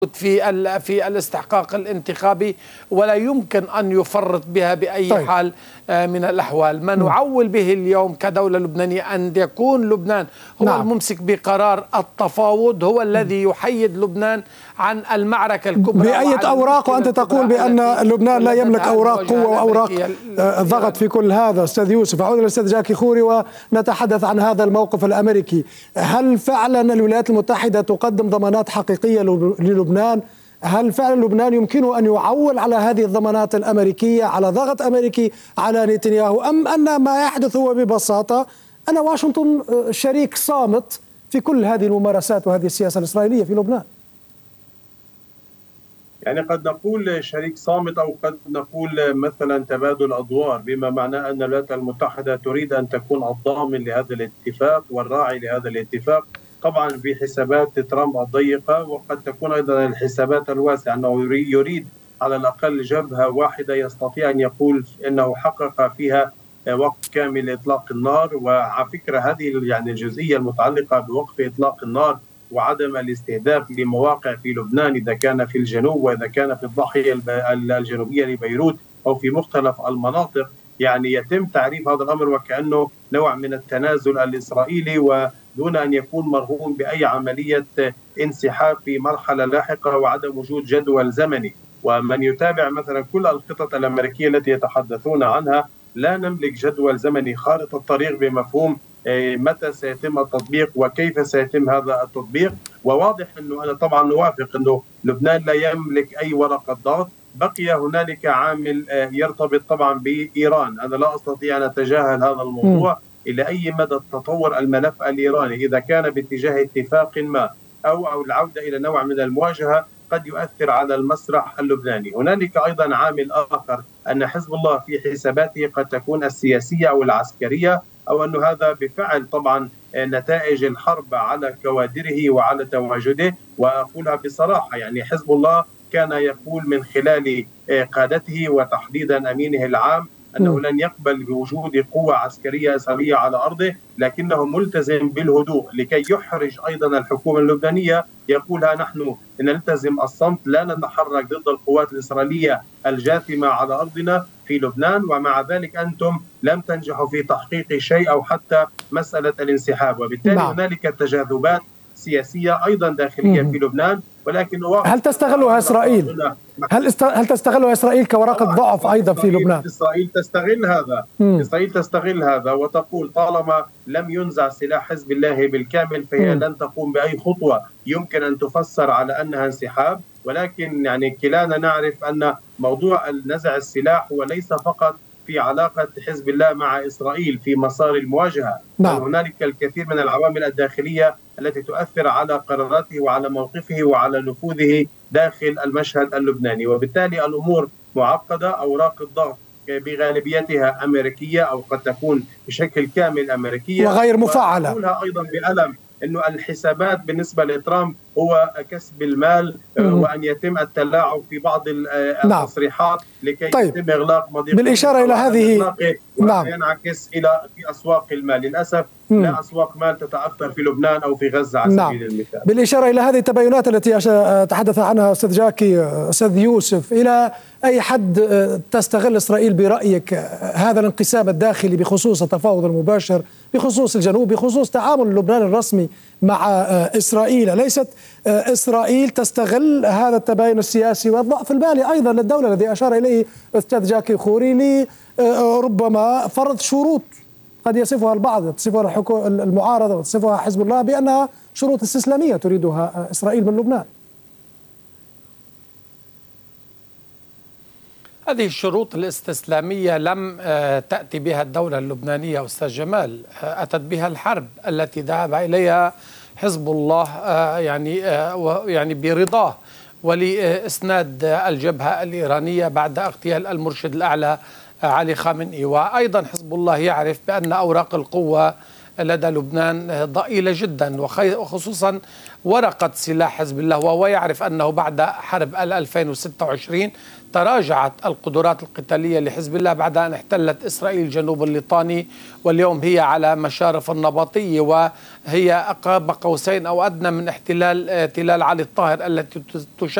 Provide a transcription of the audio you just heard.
في الاستحقاق الانتخابي، ولا يمكن أن يفرط بها بأي حال من الأحوال. ما نعول به اليوم كدولة لبنانية أن يكون لبنان هو الممسك بقرار التفاوض، هو الذي يحيد لبنان عن المعركة الكبرى بأية أوراق. وأنت تقول بأن لبنان لا يملك أوراق قوة وأوراق ضغط في كل هذا. أستاذ يوسف، أعود للأستاذ جاكي خوري ونتحدث عن هذا الموقف الأمريكي. هل فعلا الولايات المتحدة تقدم ضمانات حقيقية للبنان؟ هل فعلا لبنان يمكنه أن يعول على هذه الضمانات الأمريكية، على ضغط أمريكي على نتنياهو، أم أن ما يحدث هو ببساطة أن واشنطن شريك صامت في كل هذه الممارسات وهذه السياسة الإسرائيلية في لبنان؟ يعني قد نقول شريك صامت، أو قد نقول مثلا تبادل أدوار، بما معناه أن الولايات المتحدة تريد أن تكون الضامن لهذا الاتفاق والراعي لهذا الاتفاق، طبعا بحسابات ترامب الضيقة، وقد تكون أيضا الحسابات الواسعة، أنه يريد على الأقل جبهة واحدة يستطيع أن يقول أنه حقق فيها وقف كامل إطلاق النار. وعلى فكرة هذه يعني الجزئية المتعلقة بوقف إطلاق النار وعدم الاستهداف لمواقع في لبنان، إذا كان في الجنوب وإذا كان في الضاحية الجنوبية لبيروت أو في مختلف المناطق، يعني يتم تعريف هذا الأمر وكأنه نوع من التنازل الإسرائيلي، ودون أن يكون مرهون بأي عملية انسحاب في مرحلة لاحقة وعدم وجود جدول زمني. ومن يتابع مثلا كل الخطط الأمريكية التي يتحدثون عنها، لا نملك جدول زمني خارطة الطريق بمفهوم متى سيتم التطبيق وكيف سيتم هذا التطبيق. وواضح أنه أنا طبعا نوافق أنه لبنان لا يملك أي ورقة ضغط. بقي هنالك عامل يرتبط طبعا بإيران. أنا لا أستطيع أن أتجاهل هذا الموضوع إلى أي مدى تطور الملف الإيراني، إذا كان باتجاه اتفاق ما أو العودة إلى نوع من المواجهة، قد يؤثر على المسرح اللبناني. هنالك أيضا عامل آخر، أن حزب الله في حساباته قد تكون السياسية أو العسكرية، أو أن هذا بفعل طبعا نتائج الحرب على كوادره وعلى تواجده. وأقولها بصراحة، يعني حزب الله كان يقول من خلال قادته وتحديدا أمينه العام أنه لن يقبل بوجود قوة عسكرية إسرائيلية على أرضه، لكنه ملتزم بالهدوء لكي يحرج أيضا الحكومة اللبنانية. يقولها نحن نلتزم الصمت، لا نتحرك ضد القوات الإسرائيلية الجاثمة على أرضنا في لبنان، ومع ذلك أنتم لم تنجحوا في تحقيق شيء أو حتى مسألة الانسحاب. وبالتالي هنالك تجاذبات سياسية أيضا داخلية في لبنان. ولكن هل تستغلها إسرائيل؟ هل تستغلها إسرائيل كورقة ضعف أيضا في لبنان؟ إسرائيل تستغل هذا. إسرائيل تستغل هذا وتقول طالما لم ينزع سلاح حزب الله بالكامل فهي لن تقوم بأي خطوة يمكن أن تفسر على أنها انسحاب. ولكن يعني كلانا نعرف أن موضوع نزع السلاح هو ليس فقط في علاقة حزب الله مع إسرائيل في مسار المواجهة، هنالك الكثير من العوامل الداخلية التي تؤثر على قراراته وعلى موقفه وعلى نفوذه داخل المشهد اللبناني. وبالتالي الأمور معقدة. أوراق الضغط بغالبيتها أمريكية أو قد تكون بشكل كامل أمريكية وغير مفعلة. وأقولها أيضا بألم أنه الحسابات بالنسبة لترامب هو كسب المال وأن يتم التلاعب في بعض التصريحات لكي يتم إغلاق مضيق. بالإشارة إلى هذه ينعكس إلى في أسواق المال. للأسف لا أسواق مال تتأثر في لبنان أو في غزة على سبيل المثال. بالإشارة إلى هذه التباينات التي تحدث عنها أستاذ جاكي، أستاذ يوسف، إلى أي حد تستغل إسرائيل برأيك هذا الانقسام الداخلي بخصوص التفاوض المباشر، بخصوص الجنوب، بخصوص تعامل لبنان الرسمي مع إسرائيل؟ ليست إسرائيل تستغل هذا التباين السياسي والضعف المالي أيضا للدولة الذي أشار إليه أستاذ جاكي خوري لربما فرض شروط قد يصفها البعض، تصفها المعارضة وتصفها حزب الله بأنها شروط استسلامية تريدها إسرائيل من لبنان؟ هذه الشروط الاستسلامية لم تأتي بها الدولة اللبنانية أستاذ جمال، أتت بها الحرب التي ذهب إليها حزب الله يعني برضاه ولإسناد الجبهة الإيرانية بعد اغتيال المرشد الأعلى علي خامنئي. وأيضا حزب الله يعرف بأن أوراق القوة لدى لبنان ضئيلة جدا، وخصوصا ورقة سلاح حزب الله، وهو يعرف أنه بعد حرب 2026 تراجعت القدرات القتالية لحزب الله بعد أن احتلت إسرائيل جنوب الليطاني، واليوم هي على مشارف النبطية، وهي قاب قوسين أو أدنى من احتلال تلال علي الطاهر التي تشكل